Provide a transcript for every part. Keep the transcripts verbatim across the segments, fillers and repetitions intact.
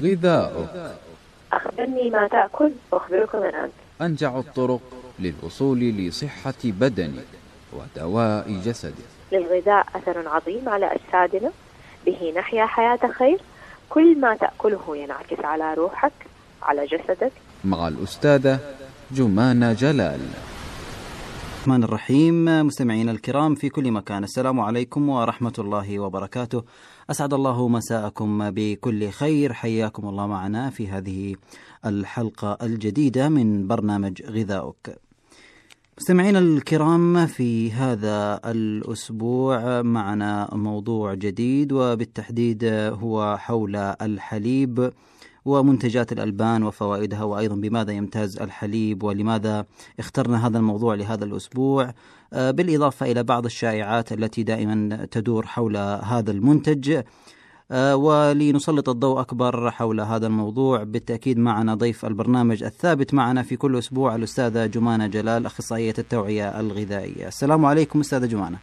غذاؤك. أخبرني ما تأكل وأخبرك من أنت. أنجع الطرق للوصول لصحة بدنك ودواء جسدك. للغذاء أثر عظيم على أجسادنا، به نحيا حياة خير. كل ما تأكله ينعكس على روحك، على جسدك. مع الأستاذة جمانة جلال. الرحمن الرحيم. مستمعينا الكرام في كل مكان، السلام عليكم ورحمة الله وبركاته. أسعد الله مساءكم بكل خير. حياكم الله معنا في هذه الحلقة الجديدة من برنامج غذاؤك. مستمعينا الكرام، في هذا الأسبوع معنا موضوع جديد، وبالتحديد هو حول الحليب ومنتجات الألبان وفوائدها، وأيضا بماذا يمتاز الحليب ولماذا اخترنا هذا الموضوع لهذا الأسبوع، بالإضافة إلى بعض الشائعات التي دائما تدور حول هذا المنتج. ولنسلط الضوء أكبر حول هذا الموضوع بالتأكيد معنا ضيف البرنامج الثابت معنا في كل أسبوع، الأستاذة جمانة جلال، أخصائية التوعية الغذائية. السلام عليكم أستاذة جمانة.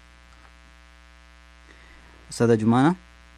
أستاذة جمانة،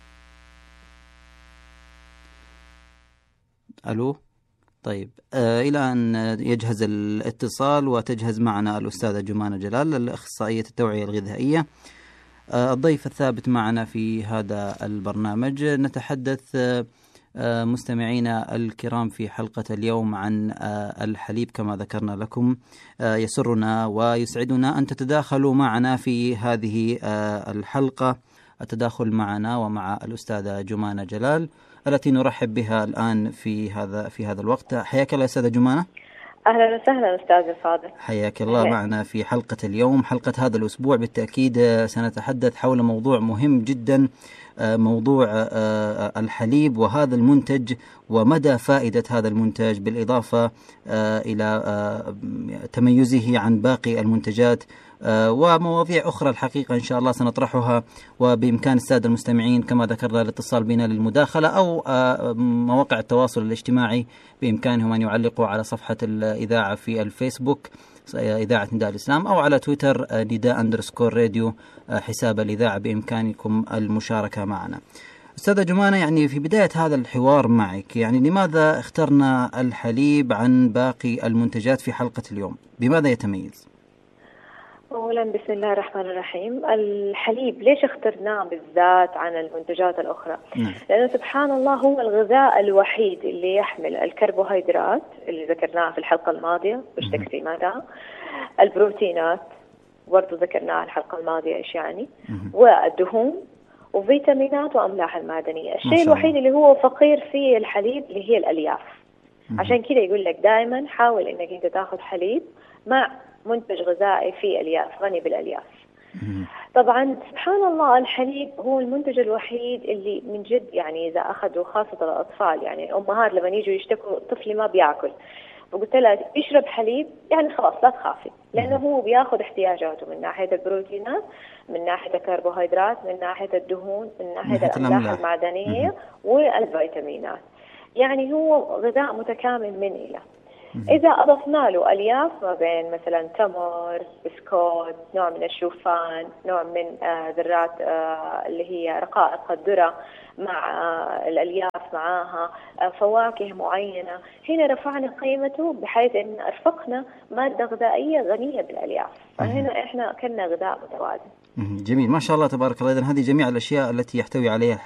ألو. طيب، آه إلى أن يجهز الاتصال وتجهز معنا الأستاذة جمانة جلال، أخصائية التوعية الغذائية، آه الضيف الثابت معنا في هذا البرنامج. نتحدث آه مستمعينا الكرام في حلقة اليوم عن آه الحليب. كما ذكرنا لكم، آه يسرنا ويسعدنا أن تتداخلوا معنا في هذه آه الحلقة، التداخل معنا ومع الأستاذة جمانة جلال التي نرحب بها الآن في هذا في هذا الوقت. حياك الله أستاذة جمانة. أهلا وسهلا أستاذ الفاضل. حياك الله معنا في حلقة اليوم، حلقة هذا الأسبوع. بالتأكيد سنتحدث حول موضوع مهم جدا، موضوع الحليب وهذا المنتج ومدى فائدة هذا المنتج، بالإضافة إلى تميزه عن باقي المنتجات، ومواضيع أخرى الحقيقة إن شاء الله سنطرحها. وبإمكان السادة المستمعين كما ذكرنا الاتصال بنا للمداخلة، أو مواقع التواصل الاجتماعي بإمكانهم أن يعلقوا على صفحة الإذاعة في الفيسبوك إذاعة نداء الإسلام، أو على تويتر نداء أندرسكور راديو حساب الإذاعة، بإمكانكم المشاركة معنا. أستاذة جمانة، يعني في بداية هذا الحوار معك، يعني لماذا اخترنا الحليب عن باقي المنتجات في حلقة اليوم؟ بماذا يتميز؟ أولا بسم الله الرحمن الرحيم. الحليب ليش اخترناه بالذات عن المنتجات الأخرى؟ نعم. لأنه سبحان الله هو الغذاء الوحيد اللي يحمل الكربوهيدرات اللي ذكرناها في الحلقة الماضية وش تقسيماتها، البروتينات برضو ذكرناها الحلقة الماضية إيش يعني، والدهون وفيتامينات وأملاح المعدنية. الشيء الوحيد اللي هو فقير فيه الحليب اللي هي الألياف. عشان كده يقول لك دائما حاول إنك أنت تأخذ حليب مع منتج غذائي فيه ألياف، غني بالألياف. طبعا سبحان الله الحليب هو المنتج الوحيد اللي من جد يعني إذا أخذوا خاصة الأطفال، يعني الأمهات لما يجوا يشتكوا طفلي ما بيأكل، فقلت لها يشرب حليب يعني خلاص لا تخافي، لأنه هو بياخذ احتياجاته من ناحية البروتينات، من ناحية الكربوهيدرات، من ناحية الدهون، من ناحية الأملاح المعدنية والفيتامينات. يعني هو غذاء متكامل من إلى. إذا أضفنا له ألياف ما بين مثلا تمر، بسكوت، نوع من الشوفان، نوع من آه ذرات آه اللي هي رقائق الذرة مع آه الألياف معاها، آه فواكه معينة، هنا رفعنا قيمته بحيث أن أرفقنا مادة غذائية غنية بالألياف، فهنا إحنا كنا غذاء متوازن. جميل، ما شاء الله تبارك الله. إذن هذه جميع الأشياء التي يحتوي عليها